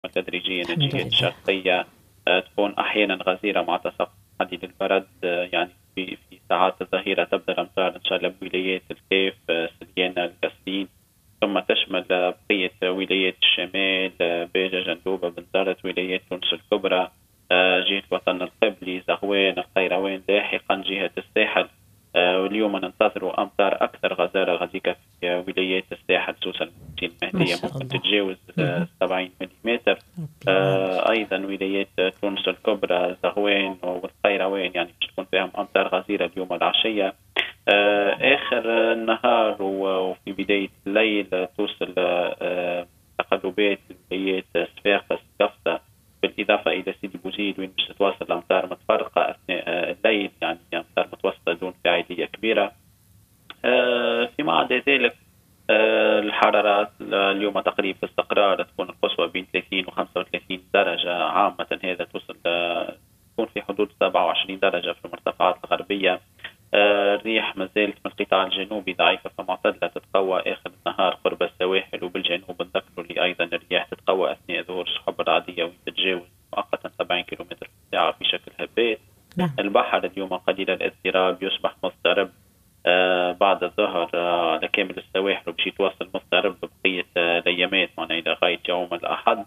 تدريجيا الحمد الجهة لله. الشرقية تكون أحيانا غزيرة مع تساقط قليل البرد. يعني في ساعات الظهيرة تبدأ الأمطار إن شاء الله بولايات الكيف، سليانة، القصرين، ثم تشمل بقية ولايات الشمال، بيجة، جندوبة، بنزرت، ولايات تونس الكبرى، جهة وطن القبلي، زغوان، القيروان، لاحقا جهة الساحل. واليوم ننتظر أمطار أكثر غزارة غزيرة في ولايات الساحل، سوسة، ما المهدية، شاء ممكن الله. تتجاوز مهم. 70 ملم. ربي يعينك. أيضا ولايات تونس الكبرى، زغوان والقيروان، يعني باش تكون فيهم أمطار غزيرة اليوم والعشية. آخر النهار وفي بداية الليل توصل تقلبات لولايات صفاقس، قفصة، بالإضافة إلى سيدي بوزيد، وين باش تتواصل الأمطار متفرقة أثناء الليل، يعني أمطار متوسطة دون فاعلية كبيرة. فيما عدا ذلك الحرارات اليوم تقريبا استقرار، تكون القصوى بين 30 و 35 درجة عامة، هذا توصل تكون في حدود 27 درجة في المرتفعات الغربية. الريح ما زالت من القطاع الجنوبي ضعيفة فمعتدلة، تتقوى آخر النهار قرب السواحل وبالجنوب. نذكر لي أيضا الرياح تتقوى أثناء ظهور السحب الرعدية وتتجاوز مؤقتا 70 كيلومتر في الساعة في شكل هبات. نعم. البحر اليوم قليل الاضطراب، يصبح مضطرب بعد الظهر على كامل السواحل، وبشي يتواصل مضطرب بقية الأيامات معنا إلى غاية يوم الأحد.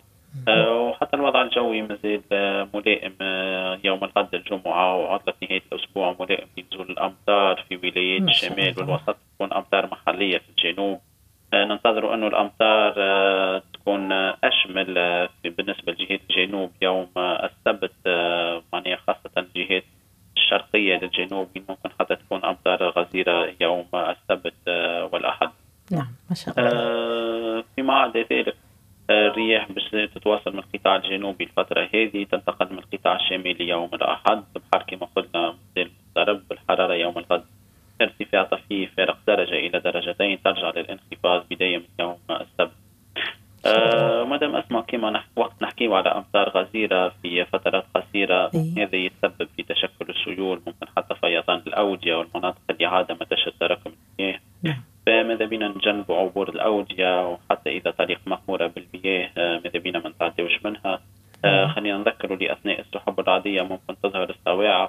وحتى الوضع الجوي مازال ملائم يوم الغد الجمعة وعطلة نهاية الأسبوع، ملائم لنزول الأمطار في ولايات ما شاء الشمال الله. والوسط، تكون أمطار محلية في الجنوب. ننتظر أن الأمطار تكون أشمل بالنسبة لجهات الجنوب يوم السبت، معناها خاصة الجهات الشرقية للجنوب، ممكن حتى تكون أمطار غزيرة يوم السبت والأحد. نعم ما شاء الله. فيما عدا ذلك الرياح باش تتواصل من القطاع الجنوبي الفترة هذه، تنتقل من القطاع الشمالي يوم الأحد. البحر كما قلنا مازال مضطرب. الحرارة يوم الغد ارتفاع طفيف فارق درجة إلى درجتين، ترجع للانخفاض بداية من يوم السبت. إن شاء الله. مادام أسمع كما وقت نحكي على أمطار غزيرة في فترات قصيرة، أي. هذا يتسبب في تشكل السيول، ممكن حتى فيضان الأودية والمناطق اللي عادة ما تشهد تراكم المياه. نعم. فماذا بينا نجنب عبور الأودية، وحتى إذا طريق مغمورة بالمياه ماذا بينا ما نتعدوش منها. خلينا نذكروا لأثناء السحب الرعدية ممكن تظهر الصواعق،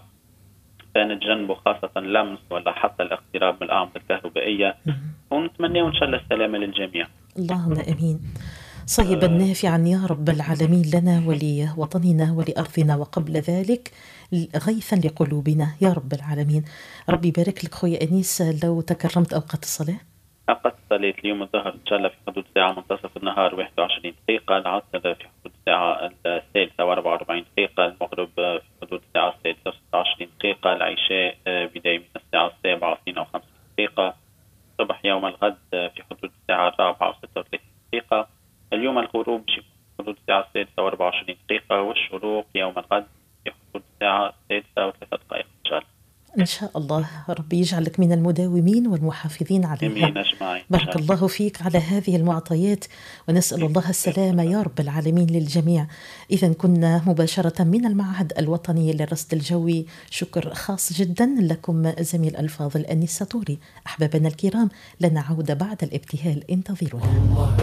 فنتجنبوا خاصة لمس ولا حتى الاقتراب من الأعمدة الكهربائية، مهم. ونتمنى إن شاء الله السلامة للجميع. اللهم امين. صيبا نافعا يا رب العالمين لنا ولوطننا ولأرضنا، وقبل ذلك غيثا لقلوبنا يا رب العالمين. ربي يبارك لك خويا أنيس، لو تكرمت أوقات الصلاة. أوقات صلاة اليوم الظهر إن شاء الله في حدود ساعة منتصف النهار 21 دقيقة، العصر في حدود الساعة الثالثة و44 دقيقة، المغرب في حدود الساعة السادسة و26 دقيقة، العشاء بداية من الساعة 7 و52 دقيقة، صبح يوم الغد في حدود الساعة 4 و36 دقيقة. اليوم الغروب في حدود الساعة السادسة و24 دقيقة، والشروق يوم الغد في حدود الساعة السادسة و3 دقائق إن شاء الله. إن شاء الله ربي يجعلك من المداومين والمحافظين عليها. امين اجمعين ان شاء بارك الله. الله فيك على هذه المعطيات، ونسأل الله السلامة يا رب العالمين للجميع. إذا كنا مباشرة من المعهد الوطني للرصد الجوي. شكر خاص جدا لكم زميل الفاضل أنيس سطوري. أحبابنا الكرام، لنا عودة بعد الابتهال، انتظرونا.